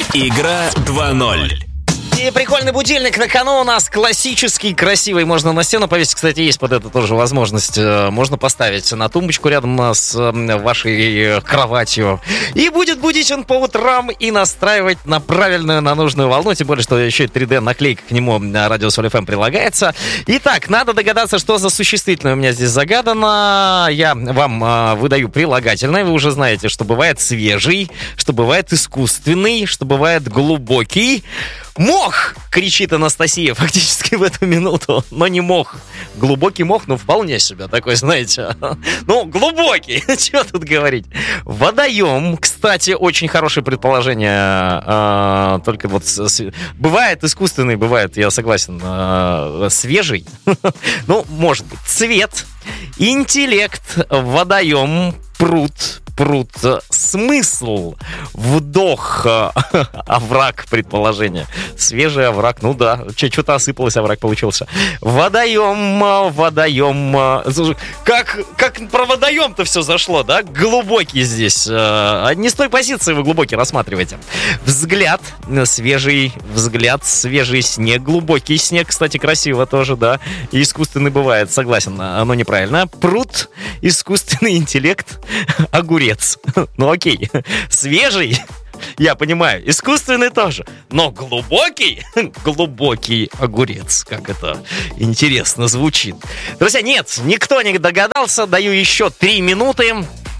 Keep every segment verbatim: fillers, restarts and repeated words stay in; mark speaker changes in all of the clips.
Speaker 1: Игра два ноль.
Speaker 2: И прикольный будильник на кону у нас, классический, красивый. Можно на стену повесить, кстати, есть под это тоже возможность. Можно поставить на тумбочку рядом с вашей кроватью. И будет будить он по утрам и настраивать на правильную, на нужную волну. Тем более, что еще и три дэ-наклейка к нему на радио Соль эф эм прилагается. Итак, надо догадаться, что за существительное у меня здесь загадано. Я вам выдаю прилагательное. Вы уже знаете, что бывает свежий, что бывает искусственный, что бывает глубокий. Мох! Кричит Анастасия фактически в эту минуту. Но не мох. Глубокий мох, ну вполне себе такой, знаете. Ну, глубокий. Чего тут говорить? Водоем. Кстати, очень хорошее предположение. А, только вот с, бывает искусственный, бывает, я согласен, а, свежий. Ну, может быть. Цвет. Интеллект. Водоем. Пруд. Пруд. Смысл. Вдох. Овраг, предположение. Свежий овраг. Ну да, что-то осыпалось, овраг получился. Водоем. Водоем. Слушай, как, как про водоем-то все зашло, да? Глубокий здесь. Не с той позиции вы глубокий рассматриваете. Взгляд. Свежий взгляд. Свежий снег. Глубокий снег, кстати, красиво тоже, да. И искусственный бывает, согласен, оно неправильно. Пруд. Искусственный интеллект. Огурец. Ну окей, свежий, я понимаю, искусственный тоже, но глубокий, глубокий огурец, как это интересно звучит. Друзья, нет, никто не догадался, даю еще три минуты,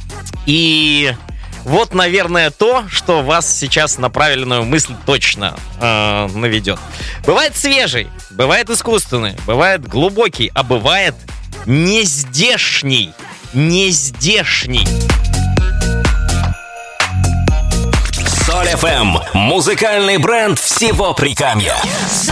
Speaker 2: и вот, наверное, то, что вас сейчас на правильную мысль точно э, наведет. Бывает свежий, бывает искусственный, бывает глубокий, а бывает нездешний, нездешний.
Speaker 1: Соль эф эм. Музыкальный бренд всего Прикамья.